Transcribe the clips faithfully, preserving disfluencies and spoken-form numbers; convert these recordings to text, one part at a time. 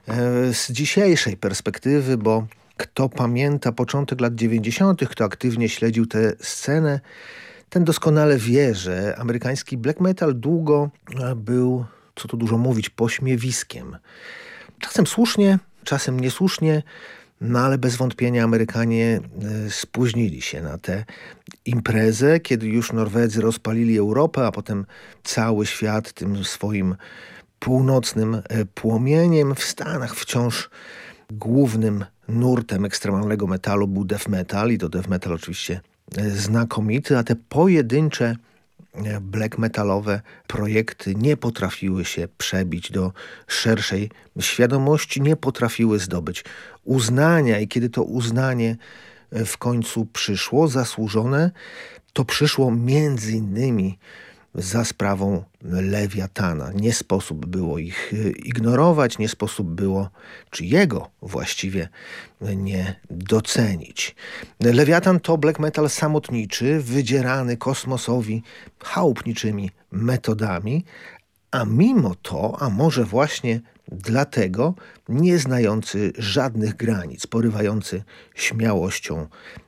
z dzisiejszej perspektywy, bo kto pamięta początek lat dziewięćdziesiątych, kto aktywnie śledził tę scenę, ten doskonale wie, że amerykański black metal długo był, co tu dużo mówić, pośmiewiskiem. Czasem słusznie, czasem niesłusznie, no ale bez wątpienia Amerykanie spóźnili się na tę imprezę, kiedy już Norwedzy rozpalili Europę, a potem cały świat tym swoim północnym płomieniem. W Stanach wciąż głównym nurtem ekstremalnego metalu był death metal i to death metal oczywiście znakomity, a te pojedyncze black metalowe projekty nie potrafiły się przebić do szerszej świadomości, nie potrafiły zdobyć uznania i kiedy to uznanie w końcu przyszło, zasłużone, to przyszło między innymi za sprawą Lewiatana. Nie sposób było ich ignorować, nie sposób było, czy jego właściwie, nie docenić. Lewiatan to black metal samotniczy, wydzierany kosmosowi chałupniczymi metodami, a mimo to, a może właśnie dlatego, nie znający żadnych granic, porywający śmiałością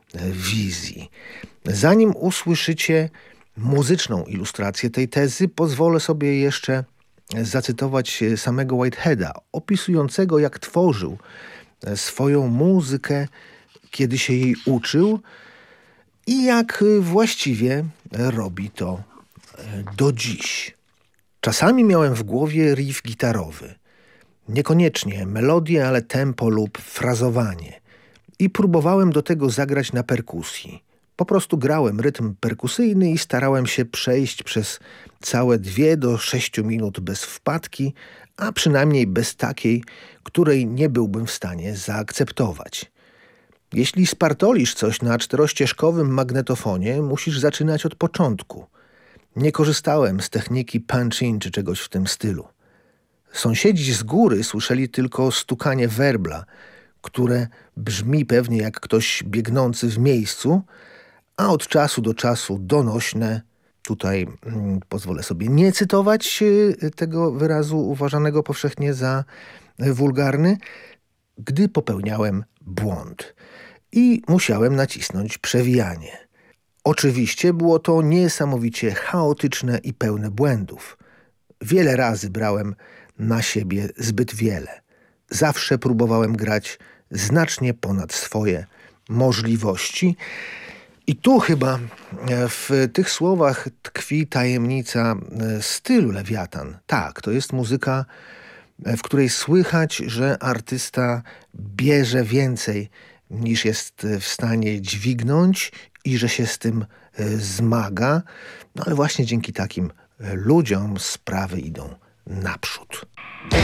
wizji. Zanim usłyszycie muzyczną ilustrację tej tezy, pozwolę sobie jeszcze zacytować samego Whiteheada, opisującego, jak tworzył swoją muzykę, kiedy się jej uczył i jak właściwie robi to do dziś. Czasami miałem w głowie riff gitarowy, niekoniecznie melodię, ale tempo lub frazowanie i próbowałem do tego zagrać na perkusji. Po prostu grałem rytm perkusyjny i starałem się przejść przez całe dwie do sześciu minut bez wpadki, a przynajmniej bez takiej, której nie byłbym w stanie zaakceptować. Jeśli spartolisz coś na czterościeżkowym magnetofonie, musisz zaczynać od początku. Nie korzystałem z techniki punch-in czy czegoś w tym stylu. Sąsiedzi z góry słyszeli tylko stukanie werbla, które brzmi pewnie jak ktoś biegnący w miejscu, a od czasu do czasu donośne, tutaj mm, pozwolę sobie nie cytować y, tego wyrazu uważanego powszechnie za y, wulgarny, gdy popełniałem błąd i musiałem nacisnąć przewijanie. Oczywiście było to niesamowicie chaotyczne i pełne błędów. Wiele razy brałem na siebie zbyt wiele. Zawsze próbowałem grać znacznie ponad swoje możliwości. I tu chyba w tych słowach tkwi tajemnica stylu Lewiatan. Tak, to jest muzyka, w której słychać, że artysta bierze więcej niż jest w stanie dźwignąć i że się z tym zmaga. No ale właśnie dzięki takim ludziom sprawy idą naprzód.